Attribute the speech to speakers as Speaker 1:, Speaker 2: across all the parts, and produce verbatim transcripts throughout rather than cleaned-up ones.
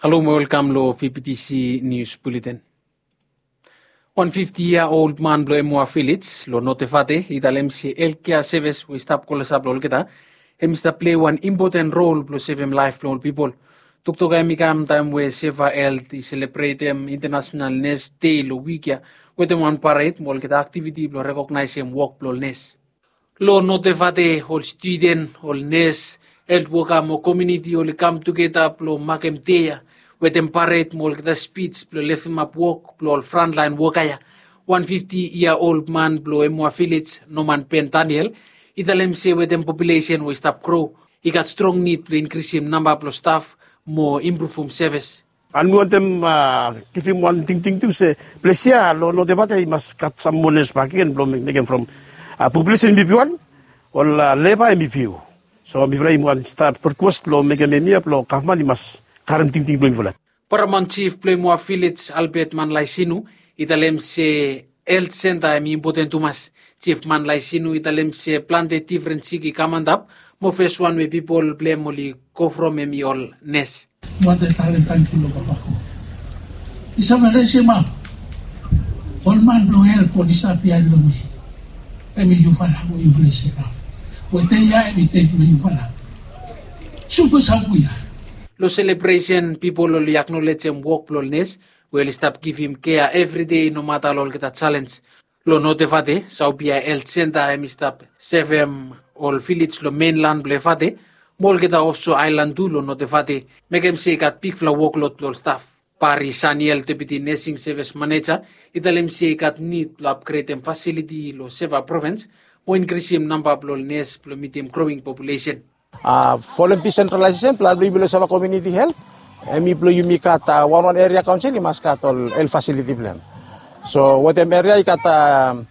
Speaker 1: Hello, welcome to V P T C News Bulletin. one fifty-year-old man blo emwa Phillips lo notefate idalem si elkia seves we stop kolesap lol kita emista play one important role blo save em life lol people. Tuktoga emikam time we seva el ti celebrate em international nes day lo weekya with one parade mol kita activity blo recognize em work blo nes. Lo notefate all student all nes el woka mo community all come together blo makem teya. Wetem parade mol kita speech blo left map walk blo frontline walkaya one fifty-year-old man blo emwa Phillips Norman Pen Daniel idalem se wetem population we stop grow. He got strong need to increase him number blo staff more improve him service.
Speaker 2: And we want them uh, give him one thing thing to say. Plesia lo no debate he must cut some money back again from from uh, population M V P one or uh, labor M V P. So before he want start request lo make him me lo government he must current thing thing blowing for that.
Speaker 1: Paramount Chief Plemwa Phillips Albert Manlaisinu idalem se health center mi important tumas. Chief Manlaisinu idalem se plante different sigi kamandap mo first one we people blame moli go from emi all nes.
Speaker 3: What the talent thank you papa ko. Isa vele se ma. All man blow help for this happy and lumi. Emi you fala wo you vele se ka. Wo te ya emi te you fala. Super sabuya.
Speaker 1: Lo celebration people will acknowledge him work plolness will stop give him care every day no matter all get a challenge. Lo notefate saubia health center em stop seven all village lo mainland blefate mol get also island do lo notefate make him say got big flow workload lo staff. Paris Saniel deputy nursing service manager idalem say got need to upgrade em facility lo seva province mo increase him number plolness lo meet him growing population.
Speaker 4: Uh, following decentralization, plan bilo sa community health, emi plo yumi kata one one area council mas katol el facility plan. So what em area kata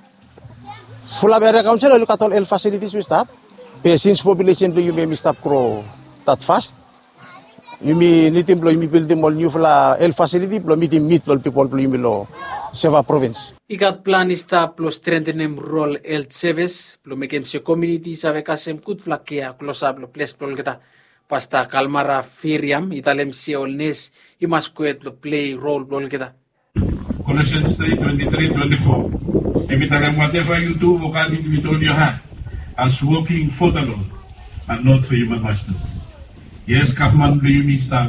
Speaker 4: full area council el katol el facilities we stop. Since population plo yumi stop grow that fast, yumi nitim plo yumi build all new fla el facility plo meeting meet plo people plo yumi lo seva province.
Speaker 1: Ikat plan ista plo strengthen em role health service plo mekem se community save kasem kut flakia close up lo place plo kita pasta kalmara firiam italem se olnes imaskuet lo play role plo kita.
Speaker 5: Colossians three twenty-three twenty-four. Emitalem whatever you do work it with all your heart as working for the Lord and not for human masters. Yes, Kaufman blo yumi star.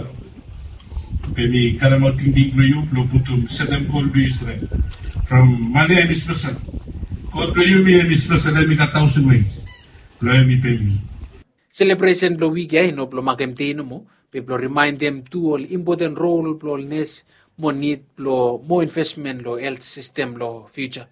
Speaker 5: Kami karamot hindi blo blo putum setem kol blo Israel. From Monday and Israel, God bless you me and Israel let me a thousand ways. Blow me pay me.
Speaker 1: Celebration blo weekya no blo magemte no mo. People remind them to all important role blo nes mo need blo mo investment lo health system lo future.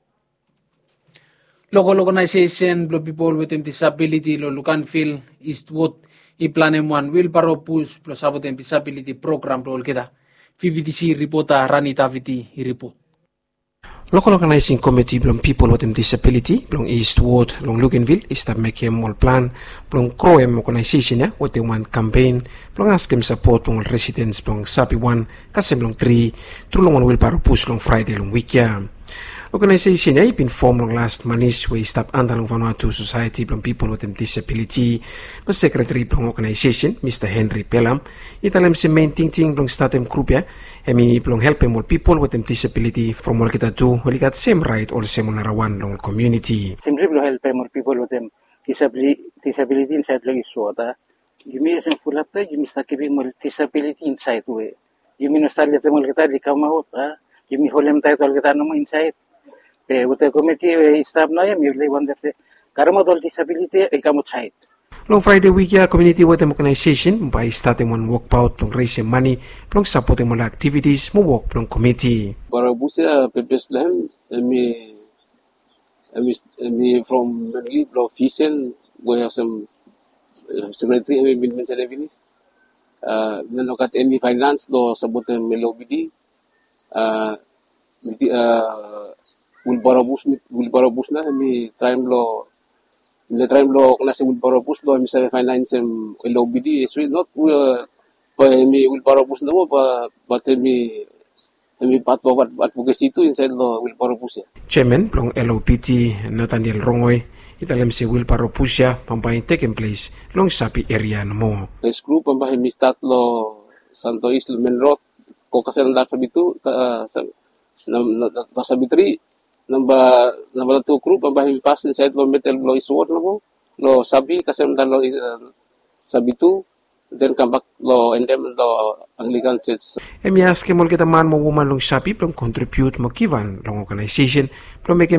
Speaker 1: Local organization blo people with disability lo lukan feel Eastwood i planem one wheelbarrow push blo sabot disability program blo kita. V P T C reporter Rani Taviti i report.
Speaker 6: Local organizing committee belong people with disability belong Eastwood belong Luganville is to make him all plan belong Croem organization ya with the one campaign belong ask him support belong residents belong Sapi one kasem belong three through long one wheelbarrow push long Friday long week ya. Organization ya been formed long last manis we stop under long Vanuatu society belong people with disability. The secretary belong organization Mister Henry Pelham italem se main thing thing belong start em group ya emi belong help em all people with disability from all kita do we got same right or same narawan long community.
Speaker 7: Simply belong help em all people with them disability disability inside long isota. You mean some full up you miss keeping more disability inside way. You mean start let them all kita di kamau ta. You mean holem tayo all kita no inside. Eh, with the committee staff na yan, may wonder the karamot disability ay kamot side.
Speaker 6: Long Friday week ya community with them organization by starting one walk out long raise money long supporting more activities mo work long committee.
Speaker 8: Para busa pepes plan emi emi emi from the block Fisen we have some secretary emi bin mention uh then look at emi finance do saboten melobidi uh uh wheelbarrow bus wheelbarrow bus na mi time lo mi time lo klase wheelbarrow bus lo mi sa finance em L O B D so not uh, pa mi wheelbarrow bus na mo pa but mi mi pat pa advocacy to inside lo wheelbarrow bus ya.
Speaker 6: Chairman plong L O B D Nathaniel Rongoy italem se wheelbarrow bus ya pampay taking place long Sapi area na mo.
Speaker 8: This group pampay mi start lo Santo East Main Road, ko kasan dar sabitu uh, nam sabitri namba namba tu group bahi pas inside lo metal lo isword na po lo sabi kasan dar lo uh, sabitu then come back lo and then lo Anglican Church.
Speaker 6: Emi aske mol kita man mo woman long sapi plong contribute mo kivan long organization plong make